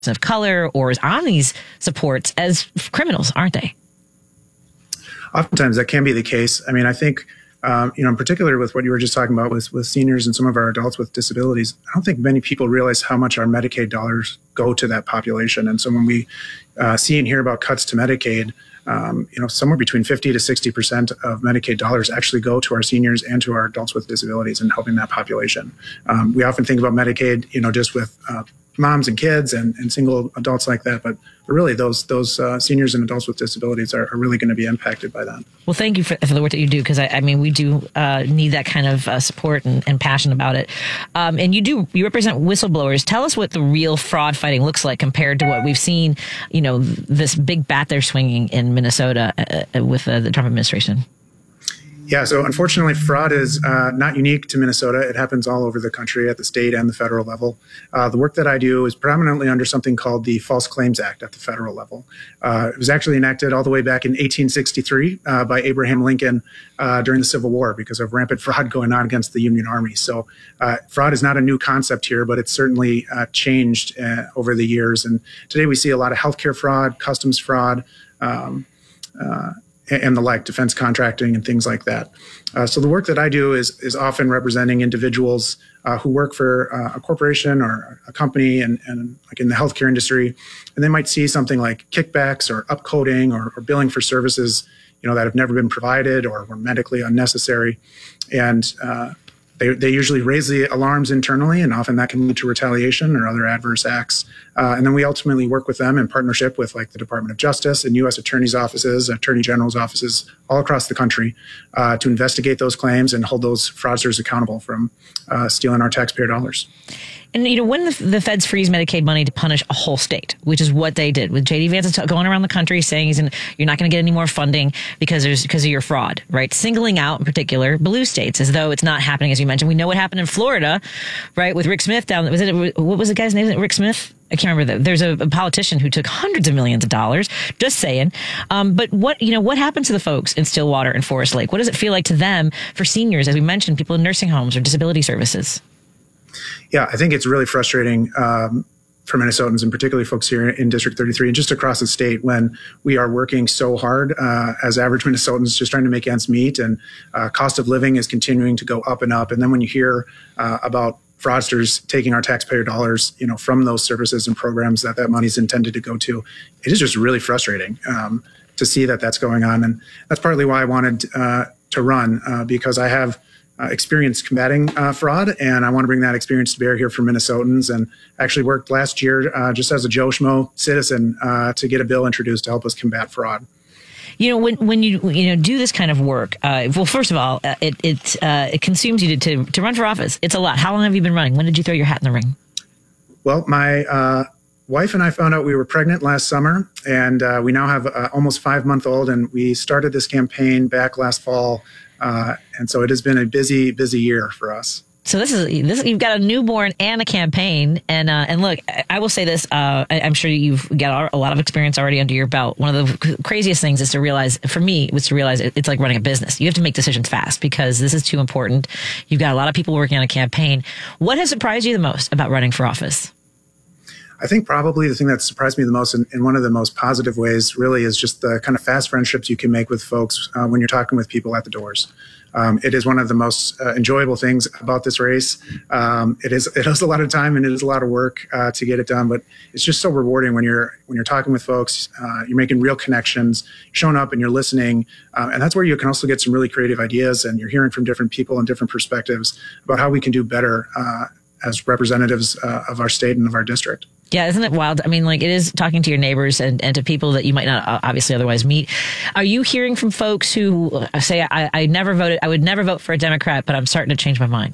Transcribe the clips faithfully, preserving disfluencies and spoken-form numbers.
of color or is on these supports as criminals, aren't they? Oftentimes that can be the case. I mean, I think, um, you know, in particular with what you were just talking about with, with seniors and some of our adults with disabilities, I don't think many people realize how much our Medicaid dollars go to that population. And so when we uh, see and hear about cuts to Medicaid, um, you know, somewhere between fifty to sixty percent of Medicaid dollars actually go to our seniors and to our adults with disabilities and helping that population. Um, we often think about Medicaid, you know, just with uh, moms and kids and, and single adults like that. But really, those those uh, seniors and adults with disabilities are, are really going to be impacted by that. Well, thank you for, for the work that you do, because I, I mean, we do uh, need that kind of uh, support and, and passion about it. Um, and you do, you represent whistleblowers. Tell us what the real fraud fighting looks like compared to what we've seen, you know, this big bat they're swinging in Minnesota uh, with uh, the Trump administration. Yeah, so unfortunately, fraud is uh, not unique to Minnesota. It happens all over the country at the state and the federal level. Uh, the work that I do is predominantly under something called the False Claims Act at the federal level. Uh, it was actually enacted all the way back in eighteen sixty-three uh, by Abraham Lincoln uh, during the Civil War because of rampant fraud going on against the Union Army. So uh, fraud is not a new concept here, but it's certainly uh, changed uh, over the years. And today we see a lot of healthcare fraud, customs fraud, um, uh, and the like, defense contracting and things like that. Uh, so the work that I do is is often representing individuals uh, who work for uh, a corporation or a company and, and like in the healthcare industry, and they might see something like kickbacks or upcoding or, or billing for services, you know, that have never been provided or were medically unnecessary. And uh, They, they usually raise the alarms internally, and often that can lead to retaliation or other adverse acts. Uh, and then we ultimately work with them in partnership with like the Department of Justice and U S attorneys' offices, attorney general's offices all across the country uh, to investigate those claims and hold those fraudsters accountable from uh, stealing our taxpayer dollars. And, you know, when the, the feds freeze Medicaid money to punish a whole state, which is what they did with J D Vance going around the country saying he's in, you're not going to get any more funding because there's because of your fraud, right? Singling out in particular blue states as though it's not happening, as you mentioned. We know what happened in Florida, right, with Rick Smith down. Was it what was the guy's name? Rick Smith? I can't remember that. There's a, a politician who took hundreds of millions of dollars. Just saying. Um, but what you know, what happened to the folks in Stillwater and Forest Lake? What does it feel like to them for seniors, as we mentioned, people in nursing homes or disability services? Yeah, I think it's really frustrating um, for Minnesotans, and particularly folks here in District thirty-three and just across the state, when we are working so hard uh, as average Minnesotans just trying to make ends meet, and uh, cost of living is continuing to go up and up. And then when you hear uh, about fraudsters taking our taxpayer dollars, you know, from those services and programs that that money is intended to go to, it is just really frustrating um, to see that that's going on. And that's partly why I wanted uh, to run, uh, because I have Uh, experience combating uh, fraud, and I want to bring that experience to bear here for Minnesotans, and actually worked last year uh, just as a Joe Schmo citizen uh, to get a bill introduced to help us combat fraud. You know, when when you you know do this kind of work, uh, well, first of all, uh, it it uh, it consumes you to, to to run for office. It's a lot. How long have you been running? When did you throw your hat in the ring? Well, my uh, wife and I found out we were pregnant last summer, and uh, we now have uh, almost five month old, and we started this campaign back last fall. Uh, and so it has been a busy, busy year for us. So this is this. You've got a newborn and a campaign, and uh, and look, I will say this. Uh, I, I'm sure you've got a lot of experience already under your belt. One of the craziest things is to realize, for me, was to realize it's like running a business. You have to make decisions fast because this is too important. You've got a lot of people working on a campaign. What has surprised you the most about running for office? I think probably the thing that surprised me the most, in, in one of the most positive ways, really is just the kind of fast friendships you can make with folks uh, when you're talking with people at the doors. Um, it is one of the most uh, enjoyable things about this race. Um, it is it is a lot of time and it is a lot of work uh, to get it done, but it's just so rewarding when you're when you're talking with folks. Uh, you're making real connections, you're showing up and you're listening, uh, and that's where you can also get some really creative ideas, and you're hearing from different people and different perspectives about how we can do better uh, as representatives uh, of our state and of our district. Yeah, isn't it wild? I mean, like, it is talking to your neighbors and, and to people that you might not obviously otherwise meet. Are you hearing from folks who say, I, I never voted, I would never vote for a Democrat, but I'm starting to change my mind?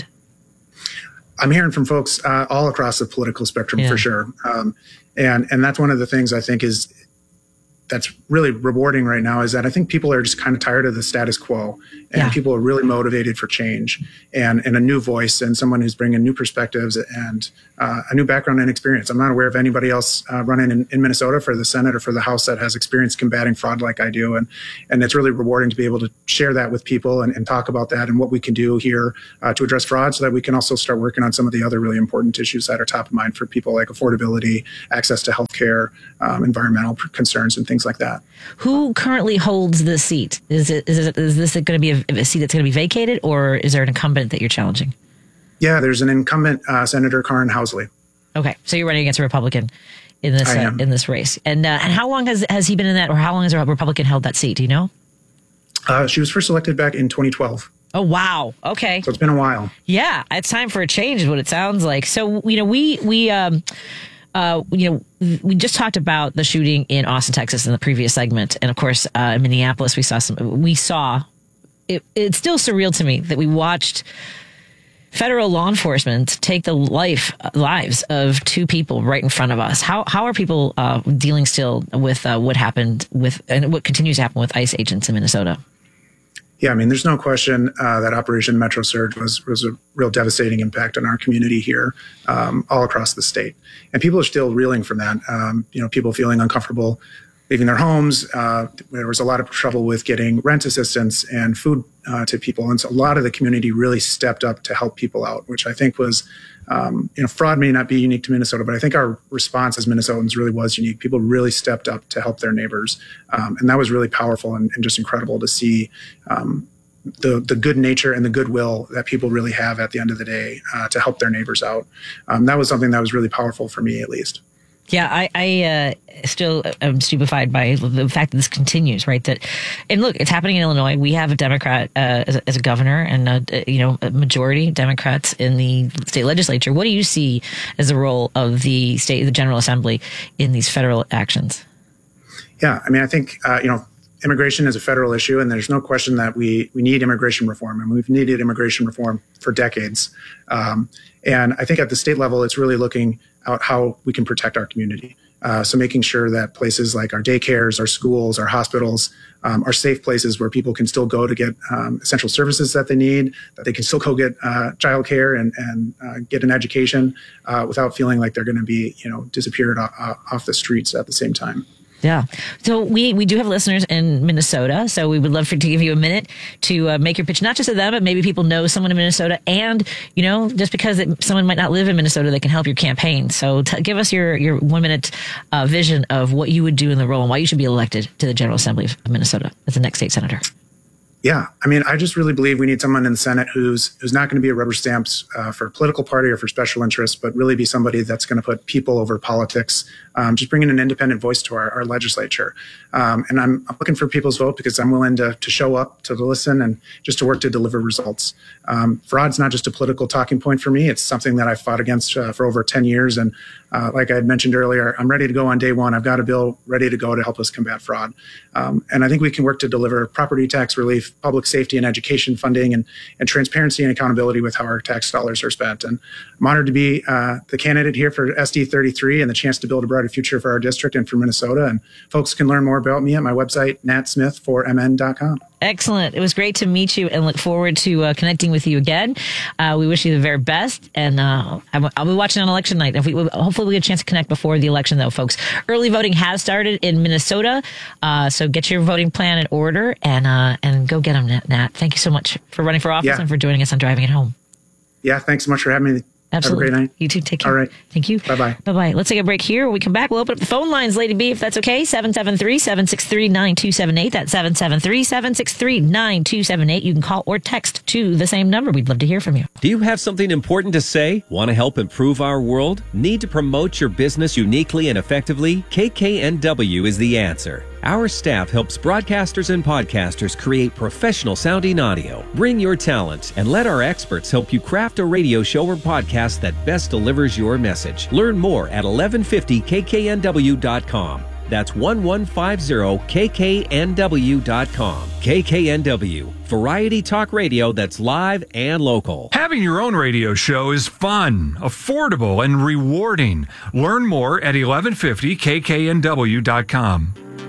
I'm hearing from folks uh, all across the political spectrum, yeah. for sure. Um, and, and that's one of the things I think is that's really rewarding right now is that I think people are just kind of tired of the status quo, and yeah. people are really motivated for change and, and a new voice and someone who's bringing new perspectives and uh, a new background and experience. I'm not aware of anybody else uh, running in, in Minnesota for the Senate or for the House that has experience combating fraud like I do. And, and it's really rewarding to be able to share that with people and, and talk about that and what we can do here uh, to address fraud so that we can also start working on some of the other really important issues that are top of mind for people, like affordability, access to healthcare, um, environmental concerns, and things like that. Who currently holds the seat? Is it is it is this going to be a, a seat that's going to be vacated, or is there an incumbent that you're challenging? Yeah, there's an incumbent, uh, Senator Karin Housley. Okay, so you're running against a Republican in this uh, in this race, and uh, and how long has has he been in that, or how long has a Republican held that seat? Do you know? Uh, she was first elected back in twenty twelve. Oh, wow. Okay. So it's been a while. Yeah, it's time for a change is what it sounds like. So, you know, we, we, um, uh, you know, we just talked about the shooting in Austin, Texas in the previous segment. And of course, uh, in Minneapolis, we saw some, we saw, it, it's still surreal to me that we watched federal law enforcement take the life lives of two people right in front of us. How, how are people uh, dealing still with uh, what happened with, and what continues to happen with ICE agents in Minnesota? Yeah, I mean, there's no question uh, that Operation Metro Surge was was a real devastating impact on our community here, um, all across the state, and people are still reeling from that. Um, you know, people feeling uncomfortable leaving their homes. Uh, there was a lot of trouble with getting rent assistance and food uh, to people, and so a lot of the community really stepped up to help people out, which I think was, um, you know, fraud may not be unique to Minnesota, but I think our response as Minnesotans really was unique. People really stepped up to help their neighbors, um, and that was really powerful and, and just incredible to see um, the the good nature and the goodwill that people really have at the end of the day uh, to help their neighbors out. Um, that was something that was really powerful for me, at least. Yeah, I, I uh, still am stupefied by the fact that this continues, right? That, and look, it's happening in Illinois. We have a Democrat uh, as, a, as a governor, and uh, you know, a majority Democrats in the state legislature. What do you see as the role of the state, the General Assembly, in these federal actions? Yeah, I mean, I think uh, you know, immigration is a federal issue, and there's no question that we we need immigration reform, and we've needed immigration reform for decades. Um, and I think at the state level, it's really looking out how we can protect our community. Uh, so making sure that places like our daycares, our schools, our hospitals um, are safe places where people can still go to get um, essential services that they need, that they can still go get uh, childcare and, and uh, get an education uh, without feeling like they're going to be, you know, disappeared off, off the streets at the same time. Yeah. So we, we do have listeners in Minnesota. So we would love for to give you a minute to uh, make your pitch, not just to them, but maybe people know someone in Minnesota. And, you know, just because it, someone might not live in Minnesota, they can help your campaign. So t- give us your, your one minute uh, vision of what you would do in the role and why you should be elected to the General Assembly of Minnesota as the next state senator. Yeah, I mean, I just really believe we need someone in the Senate who's who's not going to be a rubber stamp uh, for a political party or for special interests, but really be somebody that's going to put people over politics, um, just bringing an independent voice to our, our legislature. Um, and I'm, I'm looking for people's vote because I'm willing to, to show up, to listen, and just to work to deliver results. Um, fraud's not just a political talking point for me. It's something that I've fought against uh, for over ten years. And uh, like I had mentioned earlier, I'm ready to go on day one. I've got a bill ready to go to help us combat fraud. Um, and I think we can work to deliver property tax relief, public safety and education funding, and, and transparency and accountability with how our tax dollars are spent. And I'm honored to be uh, the candidate here for S D thirty-three and the chance to build a brighter future for our district and for Minnesota. And folks can learn more about me at my website, nat smith four m n dot com. Excellent. It was great to meet you and look forward to uh, connecting with you again. Uh, we wish you the very best. And uh, I'll be watching on election night. If we, hopefully we get a chance to connect before the election, though, folks. Early voting has started in Minnesota. Uh, so get your voting plan in order and uh, and go get them, Nat. Thank you so much for running for office yeah. and for joining us on Driving It Home. Yeah, thanks so much for having me. Absolutely. Have a great night. You too. Take care. All right. Thank you. Bye-bye. Bye-bye. Let's take a break here. When we come back, we'll open up the phone lines, Lady B, if that's okay. seven seven three, seven six three, nine two seven eight. That's seven seven three, seven six three, nine two seven eight. You can call or text to the same number. We'd love to hear from you. Do you have something important to say? Want to help improve our world? Need to promote your business uniquely and effectively? K K N W is the answer. Our staff helps broadcasters and podcasters create professional-sounding audio. Bring your talent and let our experts help you craft a radio show or podcast that best delivers your message. Learn more at eleven fifty k k n w dot com. That's eleven fifty k k n w dot com. K K N W, variety talk radio that's live and local. Having your own radio show is fun, affordable, and rewarding. Learn more at eleven fifty k k n w dot com.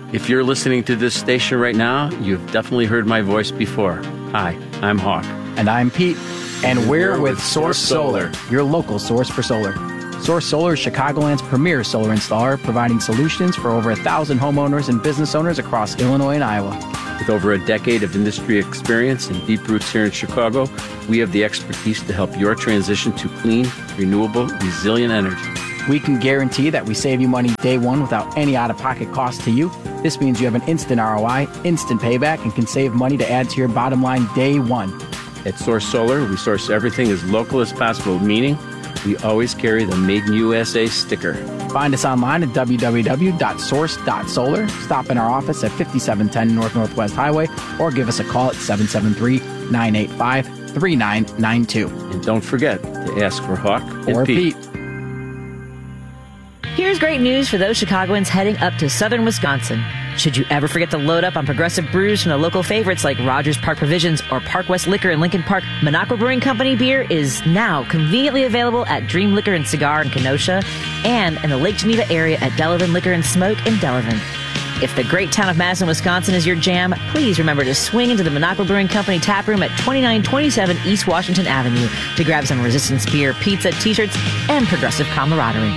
If you're listening to this station right now, you've definitely heard my voice before. Hi, I'm Hawk. And I'm Pete. And we're with Source Solar, your local source for solar. Source Solar is Chicagoland's premier solar installer, providing solutions for over a thousand homeowners and business owners across Illinois and Iowa. With over a decade of industry experience and deep roots here in Chicago, we have the expertise to help your transition to clean, renewable, resilient energy. We can guarantee that we save you money day one without any out-of-pocket cost to you. This means you have an instant R O I, instant payback, and can save money to add to your bottom line day one. At Source Solar, we source everything as local as possible, meaning we always carry the Made in U S A sticker. Find us online at w w w dot source dot solar. Stop in our office at fifty-seven ten North Northwest Highway or give us a call at seven seven three, nine eight five, three nine nine two. And don't forget to ask for Hawk Or and Pete. Pete. Here's great news for those Chicagoans heading up to southern Wisconsin. Should you ever forget to load up on progressive brews from the local favorites like Rogers Park Provisions or Park West Liquor in Lincoln Park, Minocqua Brewing Company beer is now conveniently available at Dream Liquor and Cigar in Kenosha and in the Lake Geneva area at Delavan Liquor and Smoke in Delavan. If the great town of Madison, Wisconsin is your jam, please remember to swing into the Minocqua Brewing Company tap room at twenty-nine twenty-seven East Washington Avenue to grab some Resistance beer, pizza, t-shirts, and progressive camaraderie.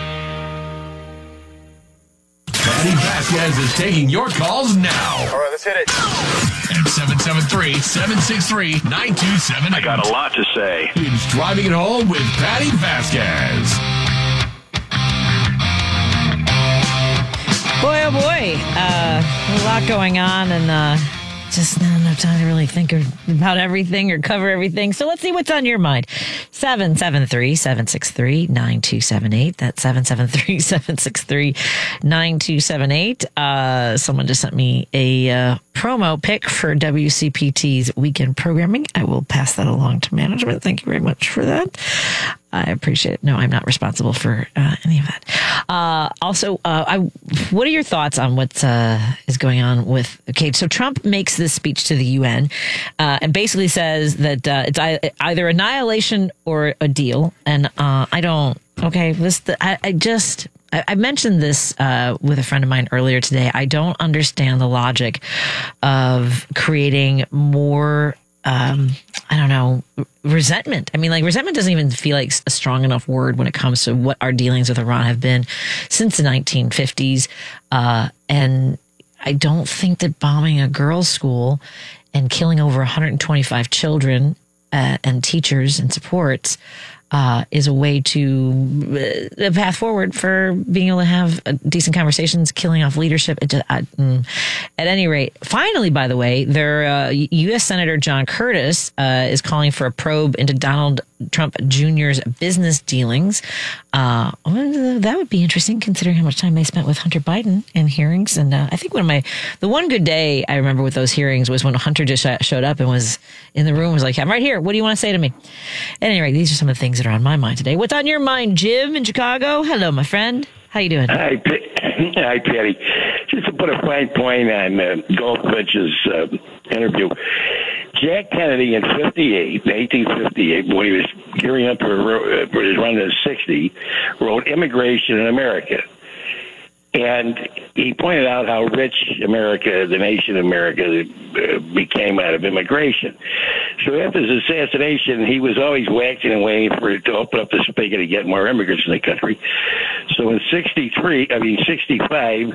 Patty Vasquez is taking your calls now. All right, let's hit it. At seven seven three, seven six three, nine two seven eight. I got a lot to say. It's Driving It Home with Patty Vasquez. Boy, oh boy, uh, a lot going on, and uh, just not enough time to really think about everything or cover everything. So let's see what's on your mind. seven seven three, seven six three, nine two seven eight. That's seven seven three, seven six three, nine two seven eight. Uh, someone just sent me a uh, promo pic for W C P T's weekend programming. I will pass that along to management. Thank you very much for that. I appreciate it. No, I'm not responsible for uh, any of that. Uh, also, uh, I, what are your thoughts on what uh, is going on with, okay, so Trump makes this speech to the U N uh, and basically says that uh, it's either annihilation or a deal. And uh, I don't, okay, this, I, I just, I, I mentioned this uh, with a friend of mine earlier today. I don't understand the logic of creating more Um, I don't know, resentment. I mean, like, resentment doesn't even feel like a strong enough word when it comes to what our dealings with Iran have been since the nineteen fifties. Uh, and I don't think that bombing a girls' school and killing over one hundred twenty-five children uh, and teachers and supports uh, is a way to uh, a path forward for being able to have uh, decent conversations, killing off leadership. It just, uh, mm. At any rate, finally, by the way, their uh, U S Senator John Curtis uh, is calling for a probe into Donald Trump Junior's business dealings. Uh, that would be interesting considering how much time they spent with Hunter Biden in hearings. And uh, I think one of my, the one good day I remember with those hearings was when Hunter just showed up and was in the room, was like, I'm right here. What do you want to say to me? At any rate, these are some of the things that are on my mind today. What's on your mind, Jim in Chicago? Hello, my friend. How you doing? Hi, P- Hi Patty. Just to put a fine point on uh, Goldfinch's uh, interview, Jack Kennedy in fifty-eight, eighteen fifty-eight, when he was gearing up for, uh, for his run to sixty, wrote Immigration in America. And he pointed out how rich America, the nation of America, uh, became out of immigration. So after his assassination, he was always waxing and waiting for it to open up the spigot to get more immigrants in the country. So in sixty-three, I mean sixty-five,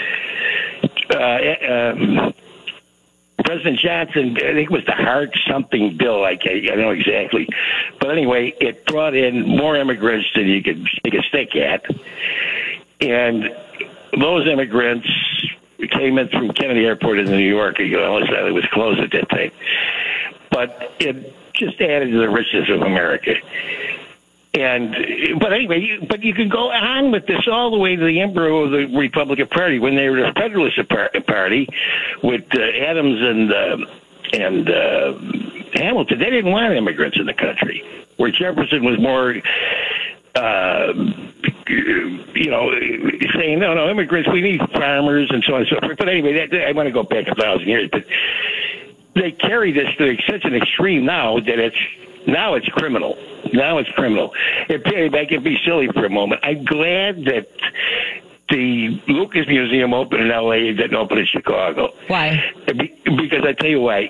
uh, um, President Johnson, I think it was the Hart something bill, I, I don't know exactly. But anyway, it brought in more immigrants than you could take a stick at. And those immigrants came in through Kennedy Airport in New York. You know, it was closed at that time. But it just added to the richness of America. And but anyway, you, but you can go on with this all the way to the embryo of the Republican Party when they were the Federalist Party with uh, Adams and uh, and uh, Hamilton. They didn't want immigrants in the country. Where Jefferson was more, uh, you know, saying no, no immigrants. We need farmers and so on and so forth. But anyway, that, I want to go back a thousand years, but they carry this to such an extreme now that it's. Now it's criminal. Now it's criminal. If I can be silly for a moment, I'm glad that the Lucas Museum opened in L A. It didn't open in Chicago. Why? Because I tell you why.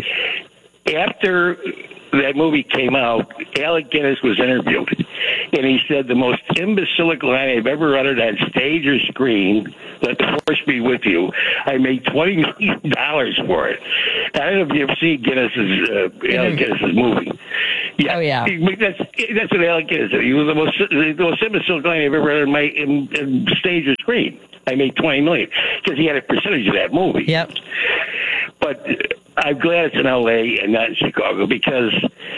After that movie came out, Alec Guinness was interviewed, and he said the most imbecilical line I've ever uttered on stage or screen, "Let the force be with you." I made twenty million dollars for it. I don't know if you've seen Guinness's, uh, Alec Guinness's movie. Yeah. Oh, yeah. That's, that's what Alec Guinness said. He was the most, the most imbecilical line I've ever uttered in, my, in, in stage or screen. I made twenty million dollars because he had a percentage of that movie. Yep. But I'm glad it's in L A and not in Chicago, because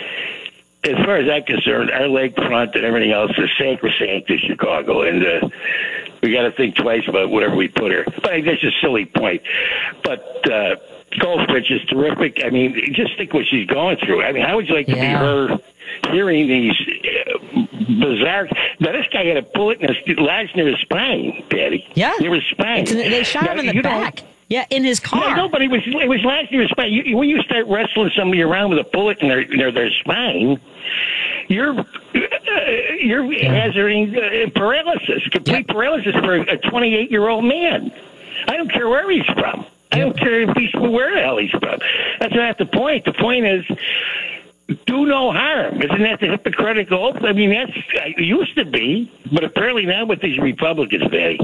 as far as I'm concerned, our lakefront and everything else is sacrosanct in Chicago, and uh, we got to think twice about whatever we put here. But that's a silly point. But uh, Goldfinch is terrific. I mean, just think what she's going through. I mean, how would you like to yeah. be her hearing these uh, bizarre... Now, this guy had a bullet in his lodged near his spine, Patty. Yeah. Near his spine. It's, they shot now, him in the you back. Know, Yeah, in his car. Yeah, no, but it was it was last year's spine. You, when you start wrestling somebody around with a bullet in their their, their spine, you're uh, you're yeah. hazarding uh, paralysis, complete yep. paralysis for a twenty-eight year old man. I don't care where he's from. I don't care if he's where the hell he's from. That's not the point. The point is, do no harm. Isn't that the Hippocratic oath? I mean, that's it used to be, but apparently now with these Republicans, Patty.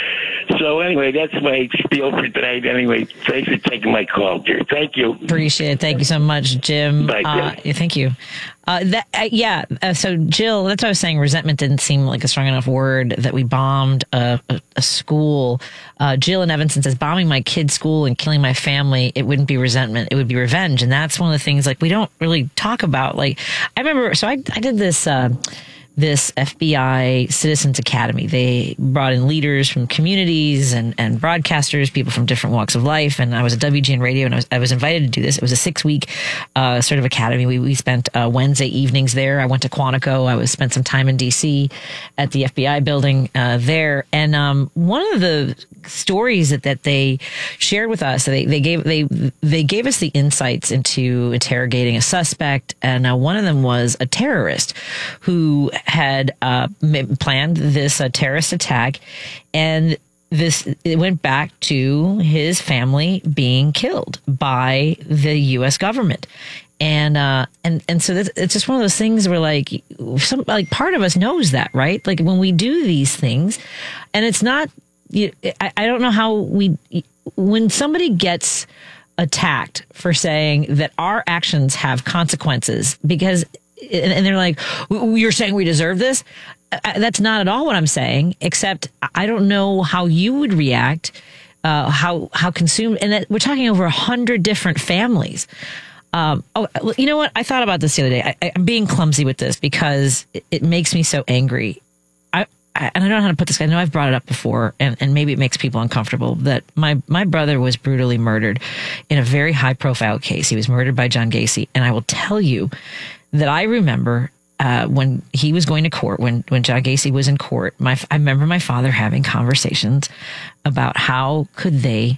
So anyway, that's my spiel for tonight. Anyway, thanks for taking my call, dear. Thank you. Appreciate it. Thank you so much, Jim. Bye, uh, yeah, thank you. Uh, that, uh, yeah. Uh, so, Jill, that's what I was saying. Resentment didn't seem like a strong enough word. That we bombed a, a, a school. Uh, Jill in Evanston says, bombing my kid's school and killing my family, it wouldn't be resentment. It would be revenge. And that's one of the things like we don't really talk about. Like, I remember, so I, I did this. Uh, this F B I Citizens Academy. They brought in leaders from communities and, and broadcasters, people from different walks of life. And I was at W G N Radio, and I was, I was invited to do this. It was a six week uh, sort of academy. We, we spent uh, Wednesday evenings there. I went to Quantico. I was spent some time in D C at the F B I building uh, there. And um, one of the stories that, that they shared with us, they, they gave they they gave us the insights into interrogating a suspect. And uh, one of them was a terrorist who had uh, planned this uh, terrorist attack, and this it went back to his family being killed by the U S government, and uh, and and so that's, it's just one of those things where like some like part of us knows that, right? Like when we do these things, and it's not. You, I, I don't know how we when somebody gets attacked for saying that our actions have consequences because. And they're like, you're saying we deserve this? That's not at all what I'm saying, except I don't know how you would react, uh, how how consumed. And that, we're talking over a hundred different families. Um, oh, you know what? I thought about this the other day. I, I'm being clumsy with this because it, it makes me so angry. I, I and I don't know how to put this. I know I've brought it up before, and, and maybe it makes people uncomfortable. That my my brother was brutally murdered in a very high profile case. He was murdered by John Gacy, and I will tell you that I remember uh, when he was going to court, when, when John Gacy was in court, my, I remember my father having conversations about how could they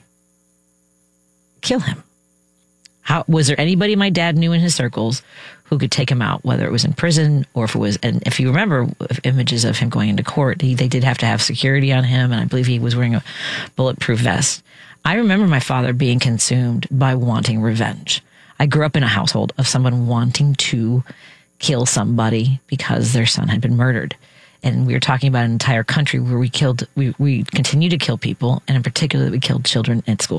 kill him? How was there anybody my dad knew in his circles who could take him out, whether it was in prison or if it was, and if you remember images of him going into court, he, they did have to have security on him, and I believe he was wearing a bulletproof vest. I remember my father being consumed by wanting revenge. I grew up in a household of someone wanting to kill somebody because their son had been murdered. And we were talking about an entire country where we killed, we, we continue to kill people, and in particular, we killed children at school.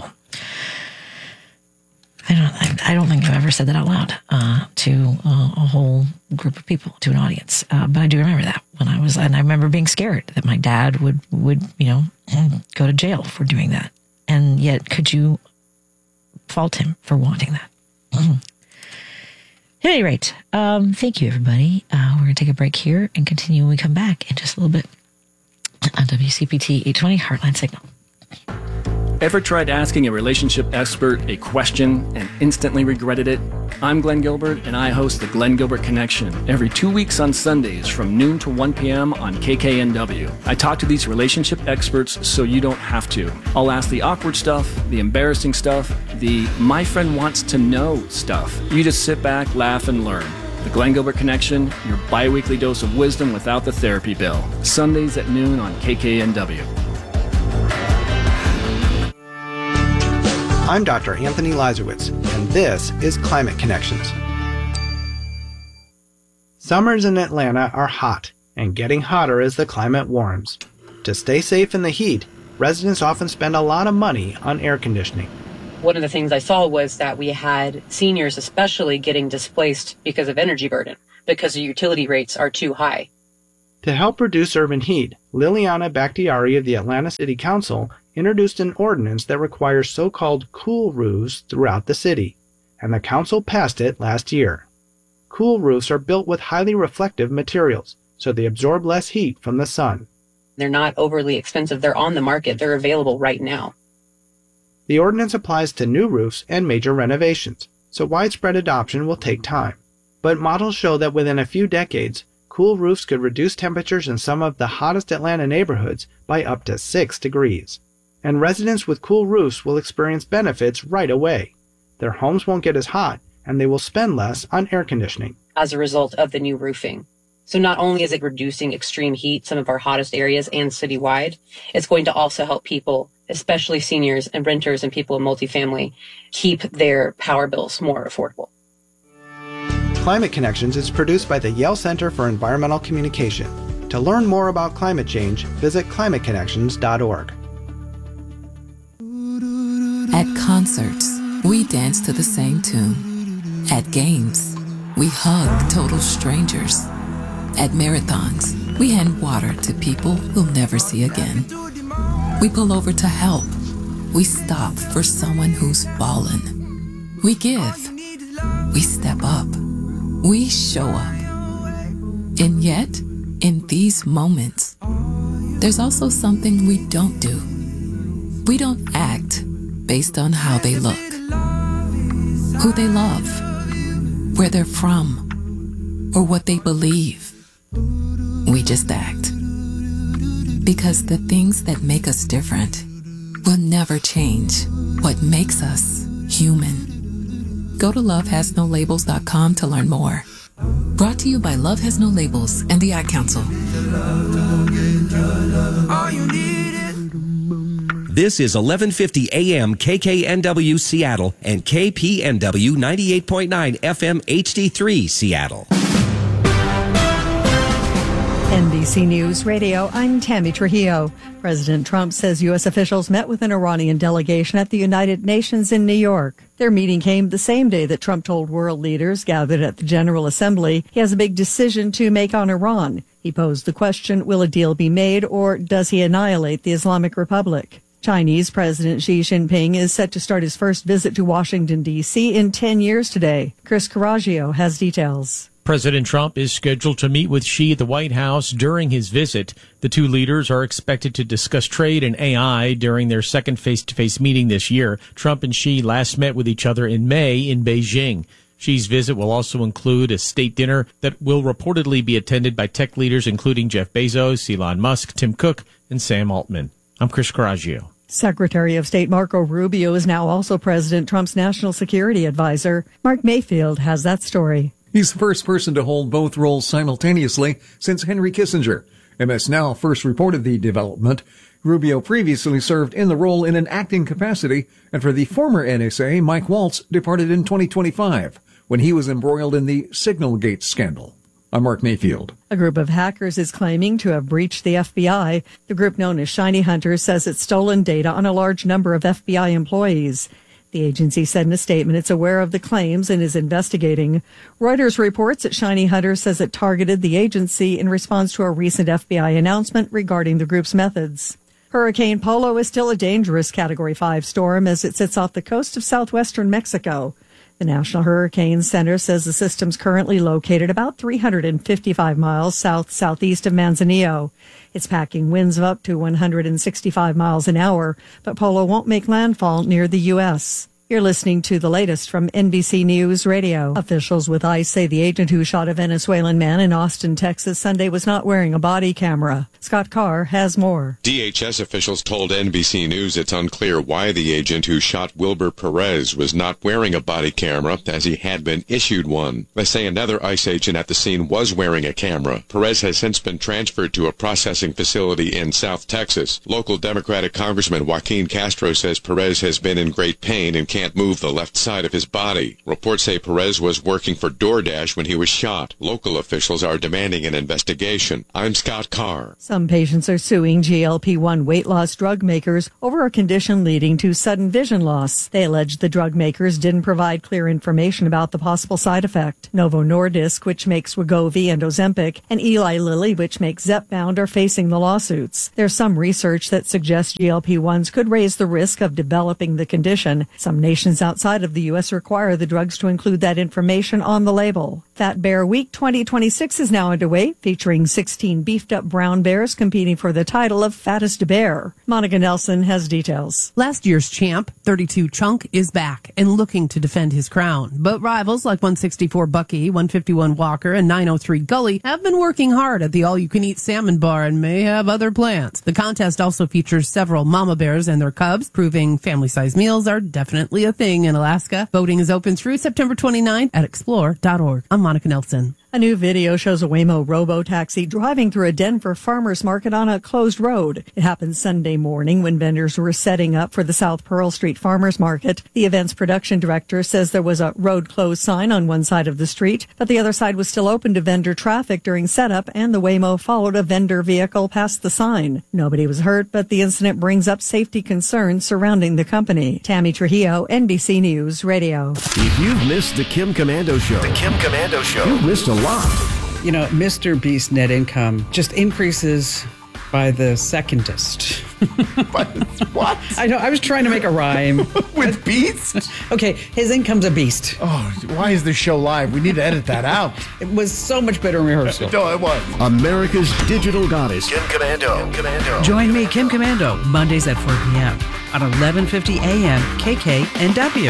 I don't, I don't think I've ever said that out loud uh, to uh, a whole group of people, to an audience. Uh, but I do remember that when I was, and I remember being scared that my dad would, would, you know, go to jail for doing that. And yet, could you fault him for wanting that? Mm. At any rate, um, thank you, everybody. Uh, we're going to take a break here and continue when we come back in just a little bit on W C P T eight twenty Heartline Signal. Ever tried asking a relationship expert a question and instantly regretted it? I'm Glenn Gilbert, and I host the Glenn Gilbert Connection every two weeks on Sundays from noon to one p.m. on K K N W. I talk to these relationship experts so you don't have to. I'll ask the awkward stuff, the embarrassing stuff, the my friend wants to know stuff. You just sit back, laugh, and learn. The Glenn Gilbert Connection, your bi-weekly dose of wisdom without the therapy bill. Sundays at noon on K K N W. I'm Doctor Anthony Lazarowitz, and this is Climate Connections. Summers in Atlanta are hot, and getting hotter as the climate warms. To stay safe in the heat, residents often spend a lot of money on air conditioning. One of the things I saw was that we had seniors especially getting displaced because of energy burden, because the utility rates are too high. To help reduce urban heat, Liliana Bakhtiari of the Atlanta City Council introduced an ordinance that requires so-called cool roofs throughout the city, and the council passed it last year. Cool roofs are built with highly reflective materials, so they absorb less heat from the sun. They're not overly expensive. They're on the market. They're available right now. The ordinance applies to new roofs and major renovations, so widespread adoption will take time. But models show that within a few decades, cool roofs could reduce temperatures in some of the hottest Atlanta neighborhoods by up to six degrees. And residents with cool roofs will experience benefits right away. Their homes won't get as hot, and they will spend less on air conditioning. As a result of the new roofing. So not only is it reducing extreme heat, some of our hottest areas and citywide, it's going to also help people, especially seniors and renters and people in multifamily, keep their power bills more affordable. Climate Connections is produced by the Yale Center for Environmental Communication. To learn more about climate change, visit climate connections dot org. At concerts, we dance to the same tune. At games, we hug total strangers. At marathons, we hand water to people we'll never see again. We pull over to help. We stop for someone who's fallen. We give. We step up. We show up. And yet, in these moments, there's also something we don't do. We don't act based on how they look, who they love, where they're from, or what they believe. We just act. Because the things that make us different will never change what makes us human. Go to love has no labels dot com to learn more. Brought to you by Love Has No Labels and the Ad Council. This is eleven fifty A M K K N W Seattle and K P N W ninety-eight point nine F M H D three Seattle. N B C News Radio, I'm Tammy Trujillo. President Trump says U S officials met with an Iranian delegation at the United Nations in New York. Their meeting came the same day that Trump told world leaders gathered at the General Assembly he has a big decision to make on Iran. He posed the question, will a deal be made or does he annihilate the Islamic Republic? Chinese President Xi Jinping is set to start his first visit to Washington, D C in ten years today. Chris Caraggio has details. President Trump is scheduled to meet with Xi at the White House during his visit. The two leaders are expected to discuss trade and A I during their second face-to-face meeting this year. Trump and Xi last met with each other in May in Beijing. Xi's visit will also include a state dinner that will reportedly be attended by tech leaders including Jeff Bezos, Elon Musk, Tim Cook, and Sam Altman. I'm Chris Caraggio. Secretary of State Marco Rubio is now also President Trump's national security advisor. Mark Mayfield has that story. He's the first person to hold both roles simultaneously since Henry Kissinger. M S Now first reported the development. Rubio previously served in the role in an acting capacity, and for the former N S A, Mike Waltz departed in twenty twenty-five when he was embroiled in the Signalgate scandal. I'm Mark Mayfield. A group of hackers is claiming to have breached the F B I. The group known as Shiny Hunters says it's stolen data on a large number of F B I employees. The agency said in a statement it's aware of the claims and is investigating. Reuters reports that Shiny Hunters says it targeted the agency in response to a recent F B I announcement regarding the group's methods. Hurricane Polo is still a dangerous Category five storm as it sits off the coast of southwestern Mexico. The National Hurricane Center says the system's currently located about three hundred fifty-five miles south-southeast of Manzanillo. It's packing winds of up to one hundred sixty-five miles an hour, but Polo won't make landfall near the U S. You're listening to the latest from N B C News Radio. Officials with ICE say the agent who shot a Venezuelan man in Austin, Texas Sunday was not wearing a body camera. Scott Carr has more. D H S officials told N B C News it's unclear why the agent who shot Wilber Perez was not wearing a body camera, as he had been issued one. They say another ICE agent at the scene was wearing a camera. Perez has since been transferred to a processing facility in South Texas. Local Democratic Congressman Joaquin Castro says Perez has been in great pain and can't move the left side of his body. Reports say Perez was working for DoorDash when he was shot. Local officials are demanding an investigation. I'm Scott Carr. Some patients are suing G L P one weight loss drug makers over a condition leading to sudden vision loss. They allege the drug makers didn't provide clear information about the possible side effect. Novo Nordisk, which makes Wegovy and Ozempic, and Eli Lilly, which makes Zepbound, are facing the lawsuits. There's some research that suggests G L P ones could raise the risk of developing the condition. Some nations outside of the U S require the drugs to include that information on the label. Fat Bear Week twenty twenty-six is now underway, featuring sixteen beefed-up brown bears competing for the title of Fattest Bear. Monica Nelson has details. Last year's champ, thirty-two Chunk, is back and looking to defend his crown. But rivals like one sixty-four Bucky, one fifty-one Walker, and nine oh three Gully have been working hard at the all-you-can-eat salmon bar and may have other plans. The contest also features several mama bears and their cubs, proving family-sized meals are definitely a thing in Alaska. Voting is open through September twenty-ninth at explore dot org. I'm Monica Nelson. A new video shows a Waymo robo-taxi driving through a Denver farmer's market on a closed road. It happened Sunday morning when vendors were setting up for the South Pearl Street Farmers Market. The event's production director says there was a road closed sign on one side of the street, but the other side was still open to vendor traffic during setup, and the Waymo followed a vendor vehicle past the sign. Nobody was hurt, but the incident brings up safety concerns surrounding the company. Tammy Trujillo, N B C News Radio. If you've missed the Kim Komando Show, the Kim Komando Show, you've missed a lot. You know, Mister Beast net income just increases by the secondest. What? I know, I was trying to make a rhyme. With Beast? Okay, his income's a beast. Oh, why is this show live? We need to edit that out. It was so much better in rehearsal. No, it was. America's digital goddess, Kim Komando. Kim Komando. Join me, Kim Komando, Mondays at four p.m. on eleven fifty a.m. K K N W.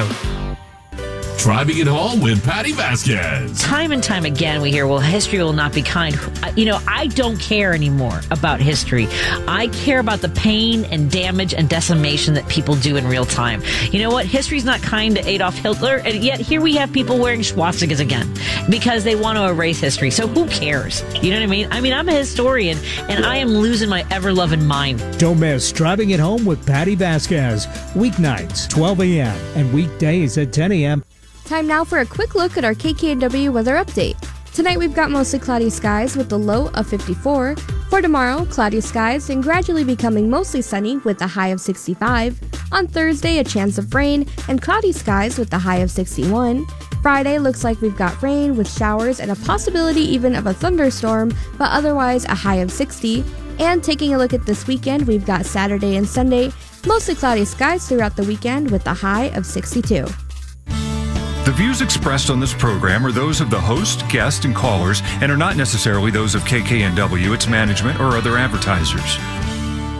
Driving it home with Patty Vasquez. Time and time again, we hear, well, history will not be kind. You know, I don't care anymore about history. I care about the pain and damage and decimation that people do in real time. You know what? History's not kind to Adolf Hitler, and yet here we have people wearing swastikas again because they want to erase history. So who cares? You know what I mean? I mean, I'm a historian, and I am losing my ever-loving mind. Don't miss Driving It Home with Patty Vasquez. Weeknights, twelve a.m. and weekdays at ten a.m. Time now for a quick look at our K K N W weather update. Tonight we've got mostly cloudy skies with a low of fifty-four. For tomorrow, cloudy skies and gradually becoming mostly sunny with a high of sixty-five. On Thursday, a chance of rain and cloudy skies with a high of sixty-one. Friday looks like we've got rain with showers and a possibility even of a thunderstorm, but otherwise a high of sixty. And taking a look at this weekend, we've got Saturday and Sunday, mostly cloudy skies throughout the weekend with a high of sixty-two. The views expressed on this program are those of the host, guest, and callers and are not necessarily those of K K N W, its management, or other advertisers.